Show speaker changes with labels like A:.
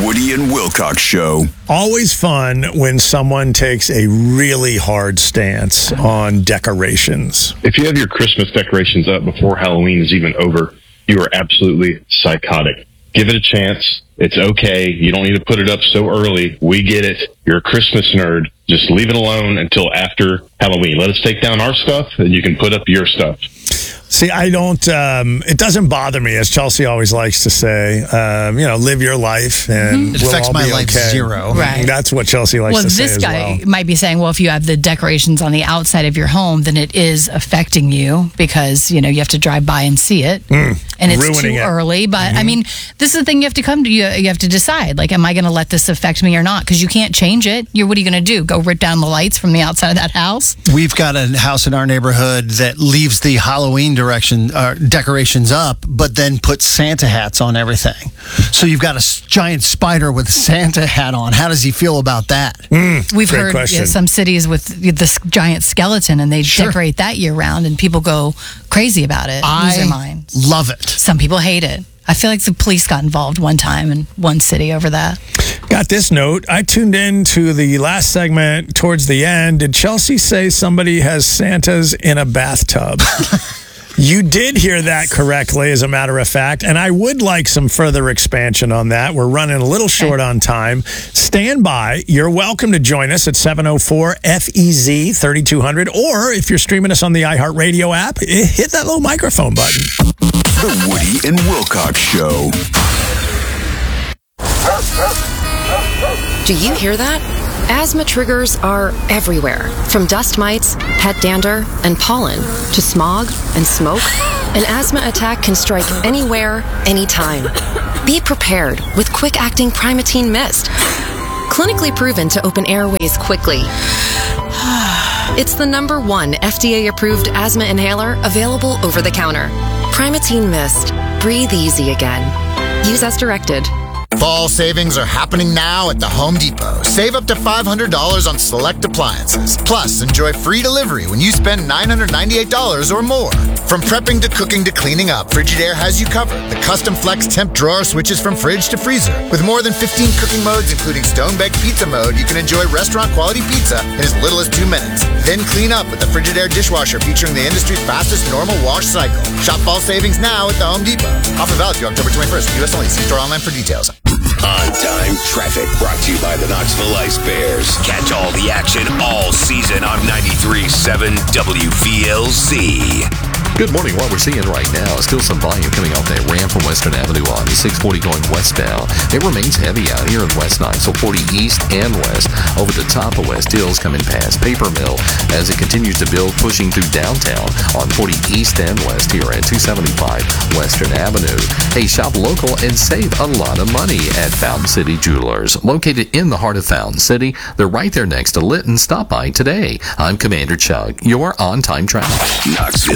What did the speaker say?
A: Woody and Wilcox Show.
B: Always fun when someone takes a really hard stance on decorations.
C: If you have your Christmas decorations up before Halloween is even over, you are absolutely psychotic. Give it a chance. It's okay. You don't need to put it up so early. We get it. You're a Christmas nerd. Just leave it alone until after Halloween. Let us take down our stuff, and you can put up your stuff.
B: See, I don't, it doesn't bother me, as Chelsea always likes to say, live your life and
D: it
B: we'll
D: affects
B: all
D: my
B: be
D: life
B: okay.
D: zero.
E: Right.
B: That's what Chelsea likes to say
E: this
B: as
E: guy
B: well.
E: might be saying, well, if you have the decorations on the outside of your home, then it is affecting you because, you have to drive by and see it. And it's
B: ruining
E: too
B: it.
E: early. But, I mean, this is the thing you have to come to. You have to decide, like, am I going to let this affect me or not? Because you can't change it. What are you going to do? Go rip down the lights from the outside of that house?
D: We've got a house in our neighborhood that leaves the Halloween decorations up, but then puts Santa hats on everything. So you've got a giant spider with a Santa hat on. How does he feel about that?
E: We've
B: Great
E: heard
B: question.
E: some cities with this giant skeleton, and they decorate that year round, and people go crazy about it, lose their minds.
D: Love it.
E: Some people hate it. I feel like the police got involved one time in one city over that.
B: Got this note. I tuned in to the last segment towards the end. Did Chelsea say somebody has Santas in a bathtub? You did hear that correctly, as a matter of fact, and I would like some further expansion on that. We're running a little short on time. Stand by. You're welcome to join us at 704-FEZ 3200, or if you're streaming us on the iHeartRadio app, hit that little microphone button.
A: The Woody and Wilcox Show.
F: Do you hear that? Asthma triggers are everywhere, from dust mites, pet dander, and pollen, to smog and smoke. An asthma attack can strike anywhere, anytime. Be prepared with quick-acting Primatene Mist. Clinically proven to open airways quickly. It's the #1 FDA-approved asthma inhaler available over the counter. Primatene Mist. Breathe easy again. Use as directed.
G: Fall savings are happening now at the Home Depot. Save up to $500 on select appliances. Plus, enjoy free delivery when you spend $998 or more. From prepping to cooking to cleaning up, Frigidaire has you covered. The custom flex temp drawer switches from fridge to freezer. With more than 15 cooking modes, including stone-baked pizza mode, you can enjoy restaurant-quality pizza in as little as 2 minutes. Then clean up with the Frigidaire dishwasher featuring the industry's fastest normal wash cycle. Shop fall savings now at the Home Depot. Offer valid through October 21st. U.S. only. See store online for details.
H: On-time traffic brought to you by the Knoxville Ice Bears. Catch all the action all season on 93.7 WVLZ.
I: Good morning. What we're seeing right now is still some volume coming off that ramp from Western Avenue on the 640 going westbound. It remains heavy out here in West Knoxville, 40 east and west. Over the top of West Hills coming past Paper Mill as it continues to build, pushing through downtown on 40 east and west here at 275 Western Avenue. Hey, shop local and save a lot of money at Fountain City Jewelers. Located in the heart of Fountain City, they're right there next to Litton. Stop by today. I'm Commander Chug, your on-time traffic.
H: Knoxville